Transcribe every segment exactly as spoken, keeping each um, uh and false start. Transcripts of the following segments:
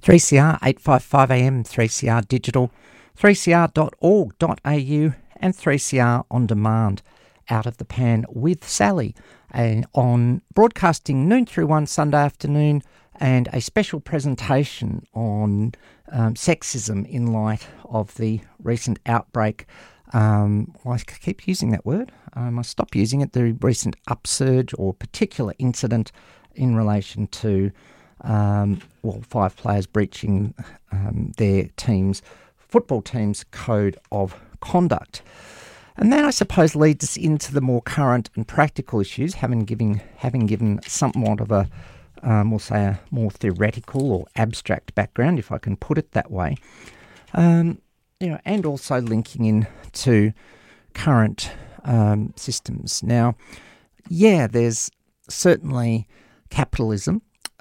three C R, eight fifty-five A M, three C R Digital, three c r dot org dot a u and three C R On Demand. Out of the Pan with Sally, and on broadcasting noon through one Sunday afternoon, and a special presentation on um, sexism in light of the recent outbreak. Um, well, I keep using that word. Um, I stop using it. The recent upsurge or particular incident in relation to um, well, five players breaching um, their team's football team's code of conduct. And that, I suppose, leads us into the more current and practical issues, having given, having given somewhat of a, um, we'll say, a more theoretical or abstract background, if I can put it that way. Um, you know, and also linking in to current um, systems. Now, yeah, there's certainly capitalism,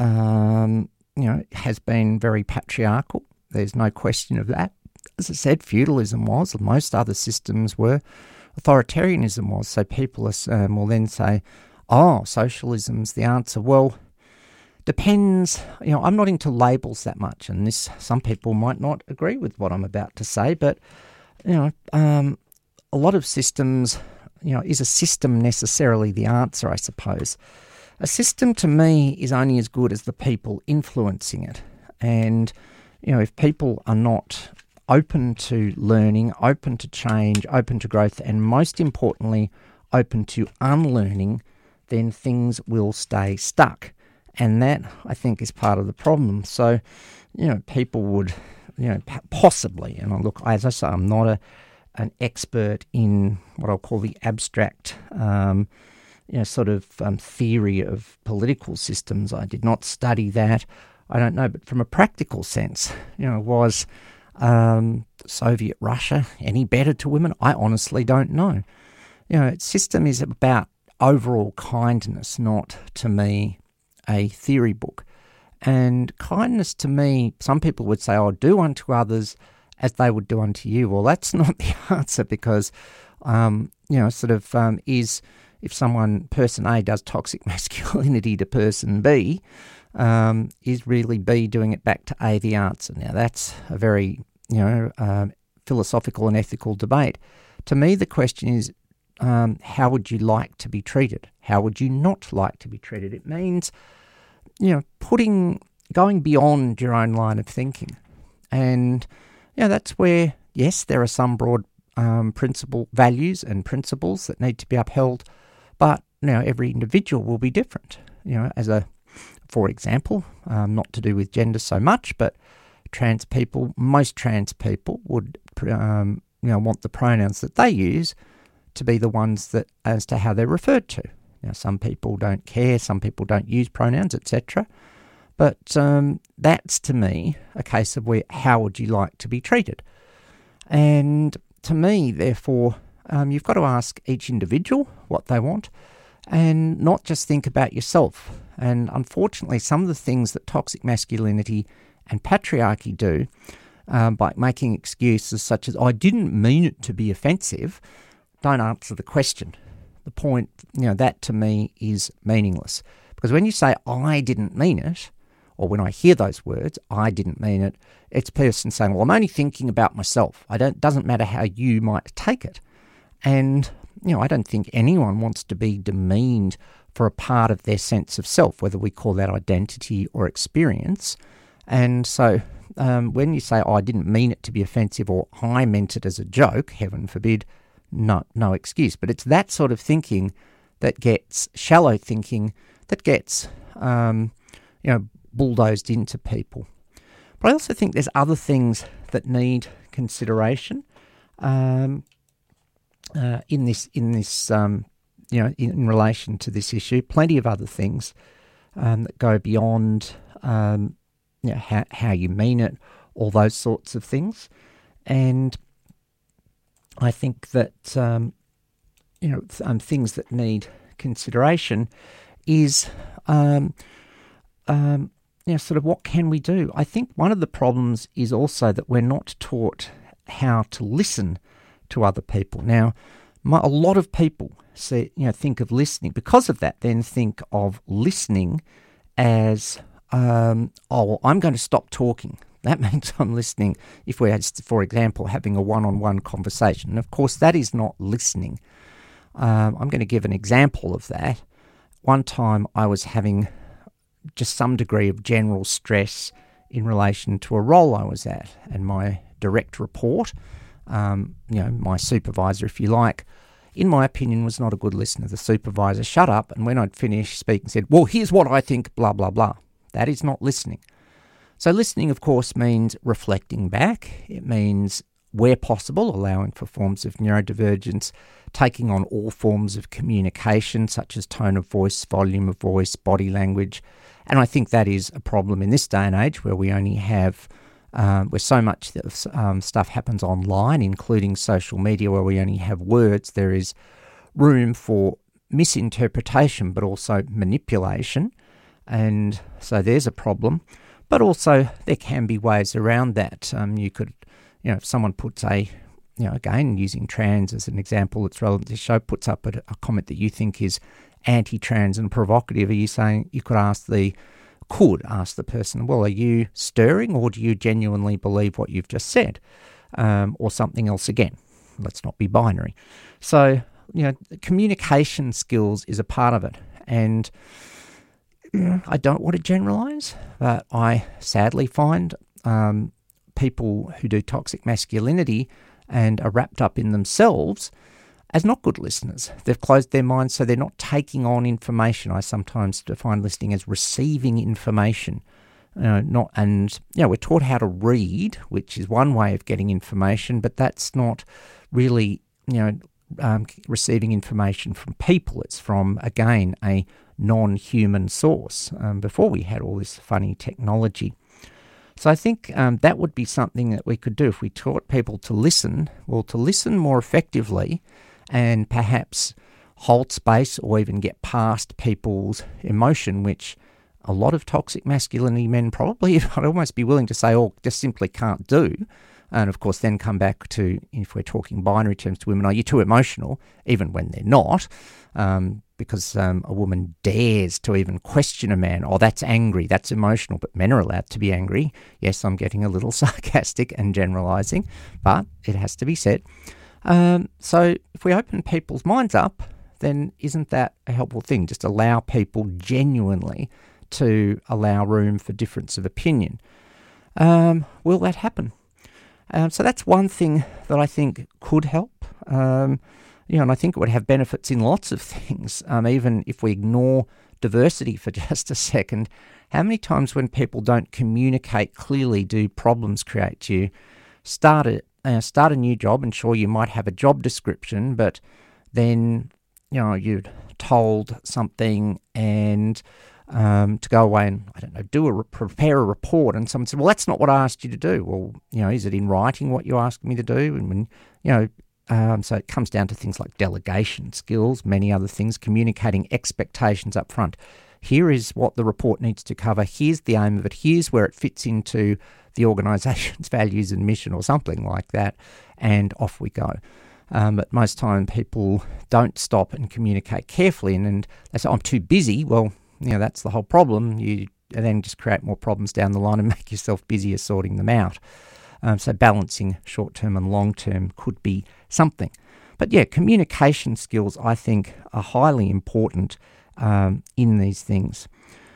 um, you know, has been very patriarchal. There's no question of that. As I said, feudalism was, most other systems were, authoritarianism was. So people um, will then say, oh, socialism's the answer. Well, depends. You know, I'm not into labels that much, and this some people might not agree with what I'm about to say, but, you know, um, a lot of systems, you know, is a system necessarily the answer, I suppose? A system to me is only as good as the people influencing it. And, you know, if people are not open to learning, open to change, open to growth, and most importantly, open to unlearning, then things will stay stuck. And that, I think, is part of the problem. So, you know, people would, you know, possibly, and I look, as I say, I'm not a an expert in what I'll call the abstract, um, you know, sort of um, theory of political systems. I did not study that. I don't know, but from a practical sense, you know, was Um, Soviet Russia any better to women? I honestly don't know. You know, system is about overall kindness, not, to me, a theory book. And kindness, to me, some people would say, oh, do unto others as they would do unto you. Well, that's not the answer, because, um, you know, sort of um, is, if someone, person A, does toxic masculinity to person B, Um, is really B doing it back to A the answer? Now, that's a very, you know, um, philosophical and ethical debate. To me, the question is, um, how would you like to be treated? How would you not like to be treated? It means, you know, putting, going beyond your own line of thinking. And, you know, that's where, yes, there are some broad um, principle values and principles that need to be upheld, but, you know, every individual will be different. You know, as a For example, um, not to do with gender so much, but trans people, most trans people would um, you know, want the pronouns that they use to be the ones that, as to how they're referred to. You know, some people don't care, some people don't use pronouns, et cetera. But um, that's, to me, a case of where, how would you like to be treated? And to me, therefore, um, you've got to ask each individual what they want, and not just think about yourself. And unfortunately, some of the things that toxic masculinity and patriarchy do, um, by making excuses such as, oh, I didn't mean it to be offensive, don't answer the question. The point, you know, that to me is meaningless. Because when you say, I didn't mean it, or when I hear those words, I didn't mean it, it's a person saying, well, I'm only thinking about myself. I don't, doesn't matter how you might take it. And, you know, I don't think anyone wants to be demeaned for a part of their sense of self, whether we call that identity or experience. And so um, when you say, oh, I didn't mean it to be offensive, or I meant it as a joke, heaven forbid, no, no excuse. But it's that sort of thinking that gets, shallow thinking, that gets, um, you know, bulldozed into people. But I also think there's other things that need consideration um, uh, in this, in this, um, you know, in, in relation to this issue. Plenty of other things um, that go beyond, um, you know, how, how you mean it, all those sorts of things. And I think that, um, you know, th- um, things that need consideration is, um, um, you know, sort of what can we do? I think one of the problems is also that we're not taught how to listen to other people. Now, my, a lot of people say, you know, think of listening, because of that, then think of listening as um, oh, well, I'm going to stop talking. That means I'm listening if we're, for example, having a one-on-one conversation. And of course, that is not listening. Um, I'm going to give an example of that. One time I was having just some degree of general stress in relation to a role I was at, and my direct report, um, you know, my supervisor, if you like, in my opinion, was not a good listener. The supervisor shut up, and when I'd finished speaking, said, well, here's what I think, blah, blah, blah. That is not listening. So listening, of course, means reflecting back. It means, where possible, allowing for forms of neurodivergence, taking on all forms of communication, such as tone of voice, volume of voice, body language. And I think that is a problem in this day and age where we only have, um, where so much um, stuff happens online, including social media, where we only have words. There is room for misinterpretation, but also manipulation. And so there's a problem. But also there can be ways around that. Um, you could, you know, if someone puts a, you know, again, using trans as an example that's relevant to this show, puts up a, a comment that you think is anti-trans and provocative, are you saying, you could ask the, could ask the person, well, are you stirring or do you genuinely believe what you've just said? Um, or something else again. Let's not be binary. So, you know, communication skills is a part of it. And I don't want to generalise, but I sadly find um, people who do toxic masculinity and are wrapped up in themselves as not good listeners. They've closed their minds, so they're not taking on information. I sometimes define listening as receiving information. Uh, not and you know, we're taught how to read, which is one way of getting information, but that's not really, you know, um, receiving information from people. It's from, again, a non-human source, um, before we had all this funny technology. So I think um, that would be something that we could do if we taught people to listen, well, to listen more effectively and perhaps hold space or even get past people's emotion, which a lot of toxic masculinity men probably, I'd almost be willing to say, oh, just simply can't do. And of course, then come back to, if we're talking binary terms to women, are you too emotional, even when they're not? Um, because um, a woman dares to even question a man. Oh, that's angry, that's emotional, but men are allowed to be angry. Yes, I'm getting a little sarcastic and generalising, but it has to be said. Um, so if we open people's minds up, then isn't that a helpful thing? Just allow people genuinely to allow room for difference of opinion. Um, will that happen? Um, so that's one thing that I think could help. Um, you know, and I think it would have benefits in lots of things. Um, even if we ignore diversity for just a second, how many times when people don't communicate clearly do problems create? You start a, uh, start a new job, and sure, you might have a job description, but then, you know, you're told something and um, to go away and, I don't know, do a prepare a report, and someone said, well, that's not what I asked you to do. Well, you know, is it in writing what you asked me to do? And when, you know, um, so it comes down to things like delegation skills, many other things, communicating expectations up front. Here is what the report needs to cover. Here's the aim of it. Here's where it fits into the organisation's values and mission or something like that. And off we go. Um, but most time people don't stop and communicate carefully, and, and they say, I'm too busy. Well, you know, that's the whole problem. You then just create more problems down the line and make yourself busier sorting them out. Um, so balancing short-term and long-term could be something. But yeah, communication skills, I think, are highly important um, in these things.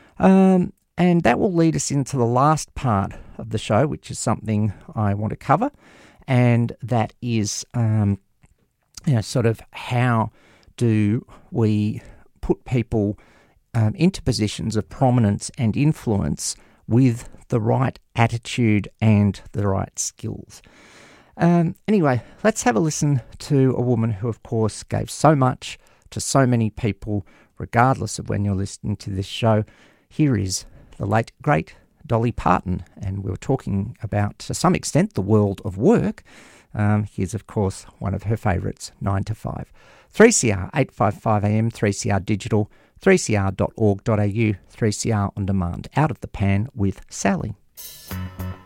Um, and that will lead us into the last part of the show, which is something I want to cover, and that is um, you know, sort of how do we put people um, into positions of prominence and influence with the right attitude and the right skills. Um, anyway, let's have a listen to a woman who, of course, gave so much to so many people, regardless of when you're listening to this show. Here is the late, great Dolly Parton, and we were talking about, to some extent, the world of work. Um, here's, of course, one of her favourites, nine to five. three C R, eight fifty-five A M, three C R Digital, three c r dot org dot a u, three C R On Demand, Out of the Pan with Sally.